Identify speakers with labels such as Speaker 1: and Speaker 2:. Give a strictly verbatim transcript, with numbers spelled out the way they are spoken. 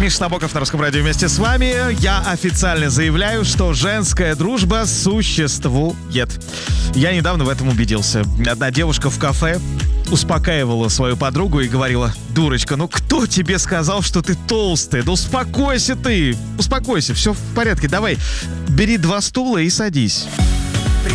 Speaker 1: Миша Набоков на Русском радио вместе с вами. Я официально заявляю, что женская дружба существует. Я недавно в этом убедился. Одна девушка в кафе успокаивала свою подругу и говорила: дурочка, ну кто тебе сказал, что ты толстая? Да успокойся ты, успокойся, все в порядке, давай, бери два стула и садись.